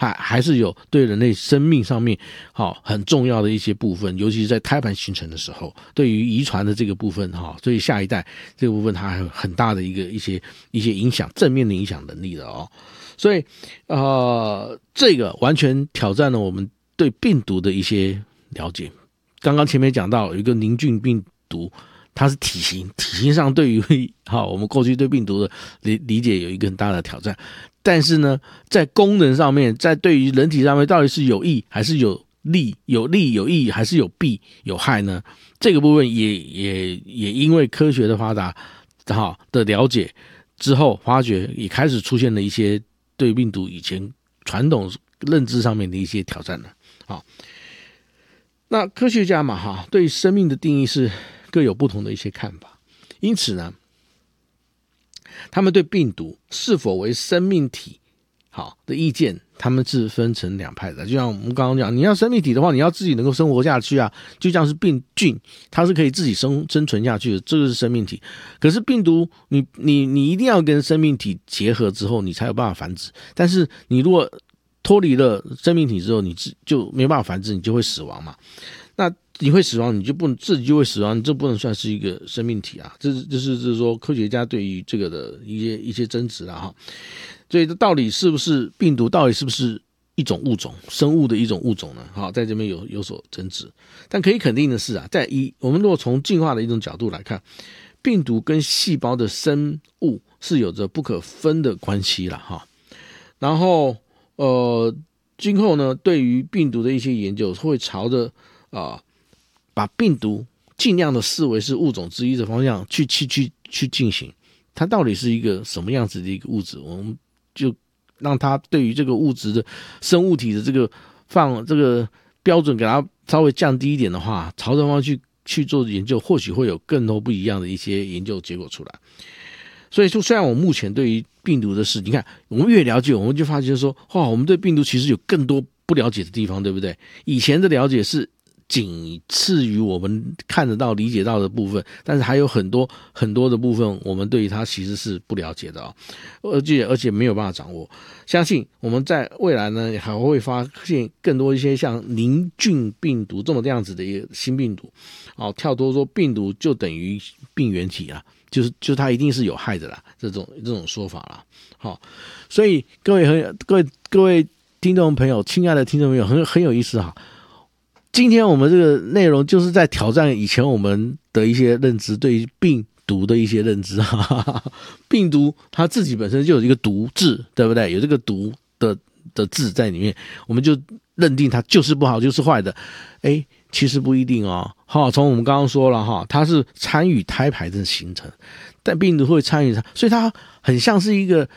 还是有对人类生命上面很重要的一些部分，尤其是在胎盘形成的时候，对于遗传的这个部分所以下一代这个部分它还有很大的一些影响，正面的影响能力的所以这个完全挑战了我们对病毒的一些了解。刚刚前面讲到有一个凝菌病毒，它是体型上对于我们过去对病毒的理解有一个很大的挑战，但是呢在功能上面，在对于人体上面到底是有益还是有利有益还是有弊有害呢？这个部分也因为科学的发达的了解之后，发觉也开始出现了一些对病毒以前传统认知上面的一些挑战了。那科学家嘛对生命的定义是各有不同的一些看法，因此呢他们对病毒是否为生命体的意见，他们是分成两派的。就像我们刚刚讲，你要生命体的话，你要自己能够生活下去啊，就像是病菌，它是可以自己生存下去的，这个是生命体。可是病毒你一定要跟生命体结合之后，你才有办法繁殖。但是你如果脱离了生命体之后，你就没办法繁殖，你就会死亡嘛。那你会死亡，你就不能自己就会死亡，你这不能算是一个生命体啊。这是说科学家对于这个的一些争执啦所以到底是不是病毒，到底是不是一种物种，生物的一种物种呢？在这边有所争执。但可以肯定的是我们如果从进化的一种角度来看，病毒跟细胞的生物是有着不可分的关系啦然后今后呢对于病毒的一些研究会朝着把病毒尽量的视为是物种之一的方向去进行。它到底是一个什么样子的一个物质，我们就让它对于这个物质的生物体的这个标准给它稍微降低一点的话，朝着方向去做研究，或许会有更多不一样的一些研究结果出来。所以说虽然我们目前对于病毒的事，你看我们越了解，我们就发现说我们对病毒其实有更多不了解的地方，对不对？以前的了解是仅次于我们看得到理解到的部分，但是还有很多很多的部分我们对于它其实是不了解的而且没有办法掌握。相信我们在未来呢还会发现更多一些像凝菌病毒这样子的一个新病毒跳脱说病毒就等于病原体啦，就是它一定是有害的啦，这种说法啦。所以各位听众朋友，亲爱的听众朋友，很有意思今天我们这个内容就是在挑战以前我们的一些认知，对于病毒的一些认知病毒它自己本身就有一个毒字，对不对？有这个毒的字在里面，我们就认定它就是不好就是坏的。其实不一定从我们刚刚说了它是参与胎盘的形成，但病毒会参与它，所以它很像是一个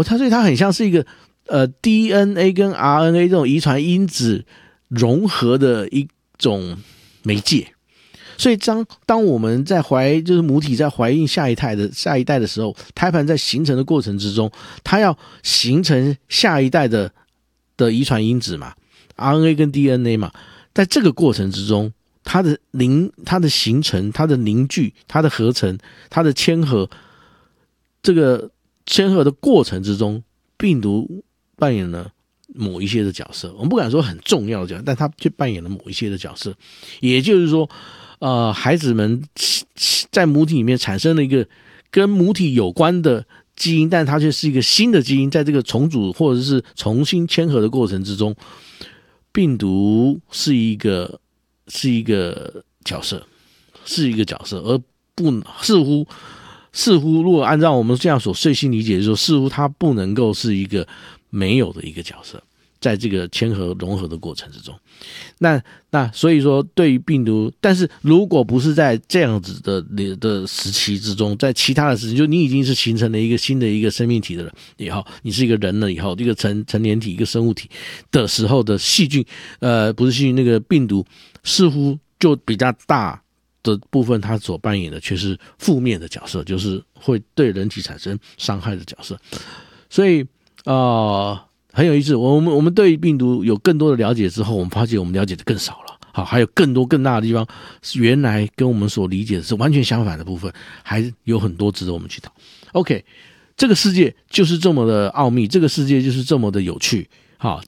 DNA 跟 RNA 这种遗传因子融合的一种媒介。所以当我们在就是母体在怀孕下一代的时候，胎盘在形成的过程之中，它要形成下一代的遗传因子嘛， RNA 跟 DNA 嘛，在这个过程之中，它的形成，它的凝聚，它的合成，它的牵合，这个牵合的过程之中，病毒扮演了某一些的角色，我们不敢说很重要的角色，但它却扮演了某一些的角色。也就是说孩子们在母体里面产生了一个跟母体有关的基因，但它却是一个新的基因，在这个重组或者是重新牵合的过程之中，病毒是一个角色，而不似乎如果按照我们这样所碎心理解的时候，似乎它不能够是一个没有的一个角色，在这个牵合融合的过程之中。那所以说对于病毒，但是如果不是在这样子的时期之中，在其他的时期，就你已经是形成了一个新的一个生命体的了以后，你是一个人了以后，这个成年体一个生物体的时候的细菌不是细菌，那个病毒似乎就比较大的部分，它所扮演的却是负面的角色，就是会对人体产生伤害的角色。所以很有意思，我们对病毒有更多的了解之后，我们发现我们了解的更少了。还有更多更大的地方，原来跟我们所理解的是完全相反的部分，还有很多值得我们去讨。OK， 这个世界就是这么的奥秘，这个世界就是这么的有趣。